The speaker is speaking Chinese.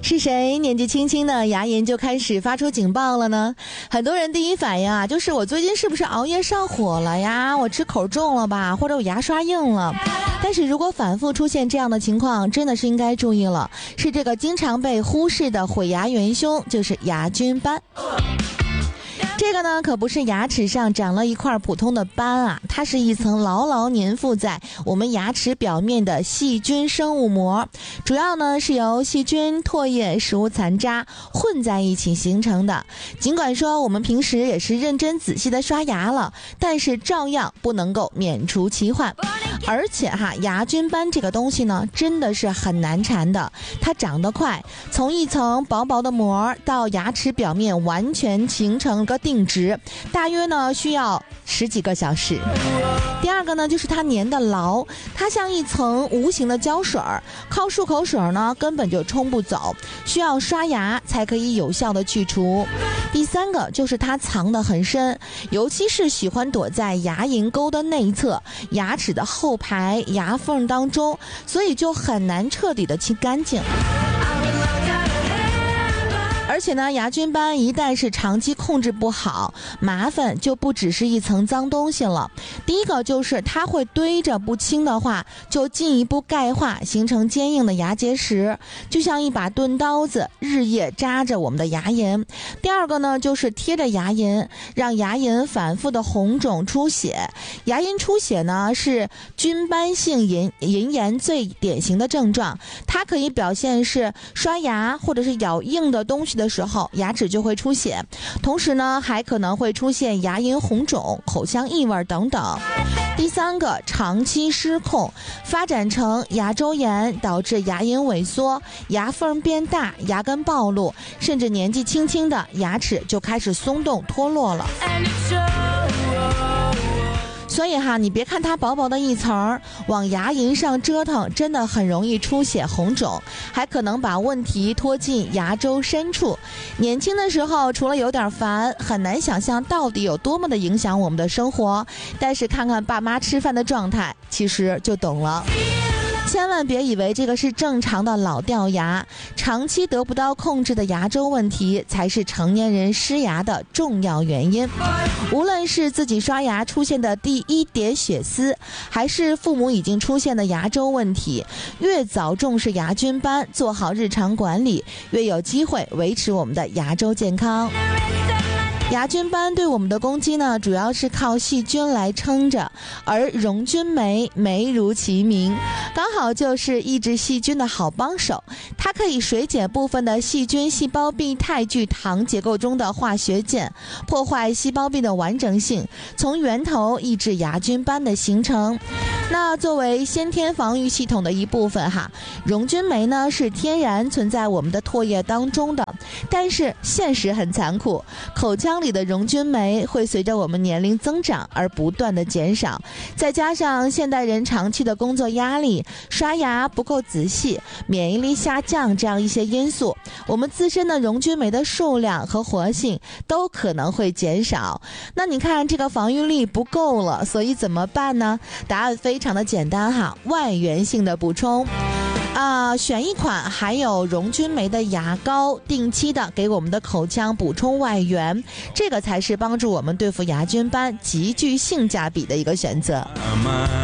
是谁年纪轻轻的牙龈就开始发出警报了呢？很多人第一反应啊，就是我最近是不是熬夜上火了呀？我吃口重了吧？或者我牙刷硬了？但是如果反复出现这样的情况，真的是应该注意了，是这个经常被忽视的毁牙元凶，就是牙菌斑。这个呢，可不是牙齿上长了一块普通的斑啊，它是一层牢牢粘附在我们牙齿表面的细菌生物膜，主要呢是由细菌、唾液、食物残渣混在一起形成的。尽管说我们平时也是认真仔细的刷牙了，但是照样不能够免除其患。而且牙菌斑这个东西呢，真的是很难缠的，它长得快，从一层薄薄的膜到牙齿表面完全形成个定值，大约呢需要10几个小时。第二个呢，就是它粘得牢，它像一层无形的胶水，靠漱口水呢根本就冲不走，需要刷牙才可以有效的去除。第三个就是它藏得很深，尤其是喜欢躲在牙龈沟的内侧、牙齿的后排、牙缝当中，所以就很难彻底的清干净。而且呢，牙菌斑一旦是长期控制不好，麻烦就不只是一层脏东西了。第一个就是它会堆着不清的话，就进一步钙化，形成坚硬的牙结石，就像一把钝刀子，日夜扎着我们的牙龈。第二个呢，就是贴着牙龈，让牙龈反复的红肿出血。牙龈出血呢，是菌斑性龈炎最典型的症状，它可以表现是刷牙或者是咬硬的东西的时候，牙齿就会出血，同时呢还可能会出现牙龈红肿、口腔异味等等。第三个，长期失控发展成牙周炎，导致牙龈萎缩、牙缝变大、牙根暴露，甚至年纪轻轻的牙齿就开始松动脱落了。所以你别看它薄薄的一层，往牙龈上折腾，真的很容易出血红肿，还可能把问题拖进牙周深处。年轻的时候除了有点烦，很难想象到底有多么的影响我们的生活，但是看看爸妈吃饭的状态，其实就懂了。千万别以为这个是正常的老掉牙，长期得不到控制的牙周问题才是成年人失牙的重要原因。无论是自己刷牙出现的第一点血丝，还是父母已经出现的牙周问题，越早重视牙菌斑，做好日常管理，越有机会维持我们的牙周健康。牙菌斑对我们的攻击呢，主要是靠细菌来撑着，而溶菌酶如其名，刚好就是抑制细菌的好帮手。它可以水解部分的细菌细胞壁肽聚糖结构中的化学键，破坏细胞壁的完整性，从源头抑制牙菌斑的形成。那作为先天防御系统的一部分溶菌酶呢是天然存在我们的唾液当中的，但是现实很残酷，口腔里的溶菌酶会随着我们年龄增长而不断的减少，再加上现代人长期的工作压力、刷牙不够仔细、免疫力下降这样一些因素，我们自身的溶菌酶的数量和活性都可能会减少。那你看这个防御力不够了，所以怎么办呢？答案非常的简单外源性的补充。选一款含有溶菌酶的牙膏，定期的给我们的口腔补充外源，这个才是帮助我们对付牙菌斑极具性价比的一个选择。